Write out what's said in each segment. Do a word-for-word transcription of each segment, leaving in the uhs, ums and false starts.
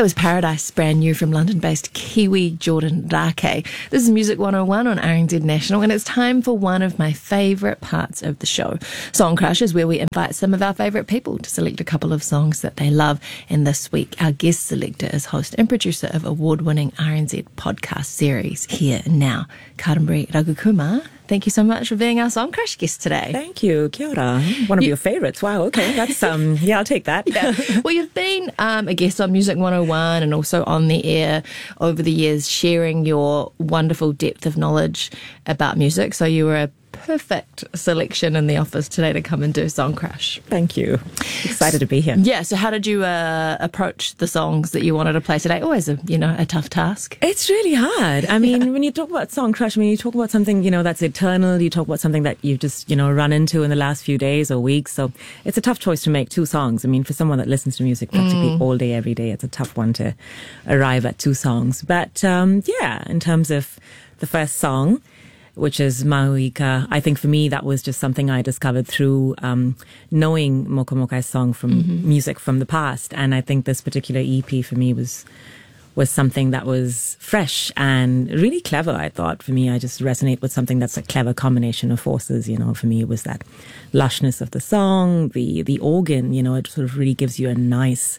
That was Paradise, brand new from London-based Kiwi Jordan Rake. This is Music one oh one on R N Z National, and it's time for one of my favourite parts of the show, Song Crush, is where we invite some of our favourite people to select a couple of songs that they love. And this week, our guest selector is host and producer of award-winning R N Z podcast series Here Now, Karamri Raghukumar. Thank you so much for being our Song Crush guest today. Thank you. Kia ora. One of you, your favourites. Wow, okay. That's, um, yeah, I'll take that. Yeah. Well, you've been um, a guest on Music one oh one and also on the air over the years, sharing your wonderful depth of knowledge about music. So you were a perfect selection in the office today to come and do Song Crush. Thank you. Excited to be here. Yeah, so how did you uh, approach the songs that you wanted to play today? Always a, you know, a tough task. It's really hard. I mean, yeah. when you talk about Song Crush, I mean, you talk about something, you know, that's eternal. You talk about something that you've just, you know, run into in the last few days or weeks. So it's a tough choice to make two songs. I mean, for someone that listens to music practically mm. all day, every day, it's a tough one to arrive at two songs. But um, yeah, in terms of the first song, which is Mahuika. I think for me, that was just something I discovered through um, knowing Moko Mokai's song from mm-hmm. music from the past. And I think this particular E P for me was was something that was fresh and really clever, I thought. For me, I just resonate with something that's a clever combination of forces. You know, for me, it was that lushness of the song, the the organ, you know, it sort of really gives you a nice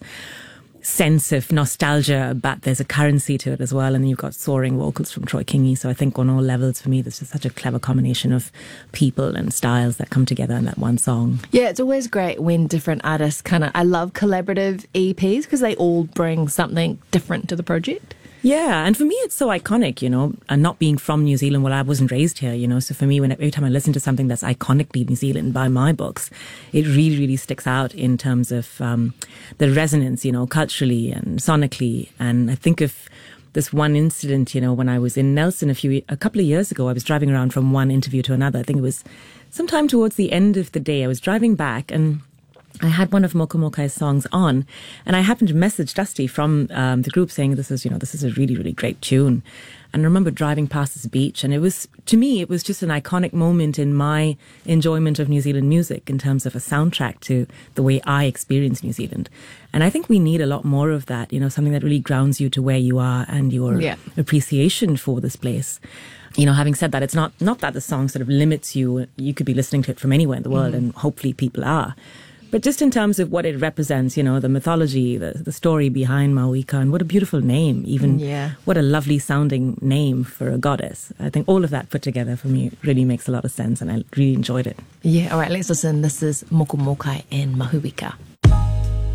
sense of nostalgia, but there's a currency to it as well. And you've got soaring vocals from Troy Kingi. So I think on all levels, for me, this is such a clever combination of people and styles that come together in that one song. Yeah, it's always great when different artists kind of, I love collaborative E Ps because they all bring something different to the project. Yeah, and for me, it's so iconic, you know, and not being from New Zealand, well, I wasn't raised here, you know, so for me, when every time I listen to something that's iconically New Zealand by my books, it really, really sticks out in terms of um, the resonance, you know, culturally and sonically. And I think of this one incident, you know, when I was in Nelson a few, a couple of years ago, I was driving around from one interview to another. I think it was sometime towards the end of the day. I was driving back and I had one of Moko Mokai's songs on, and I happened to message Dusty from um, the group saying, this is, you know, this is a really, really great tune. And I remember driving past this beach, and it was, to me, it was just an iconic moment in my enjoyment of New Zealand music in terms of a soundtrack to the way I experience New Zealand. And I think we need a lot more of that, you know, something that really grounds you to where you are and your yeah. appreciation for this place. You know, having said that, it's not, not that the song sort of limits you. You could be listening to it from anywhere in the world, mm-hmm. and hopefully people are. But just in terms of what it represents, you know, the mythology, the, the story behind Mahuika, and what a beautiful name, even yeah. what a lovely sounding name for a goddess. I think all of that put together for me really makes a lot of sense, and I really enjoyed it. Yeah, all right, let's listen. This is Moko Mokai and Mahuika.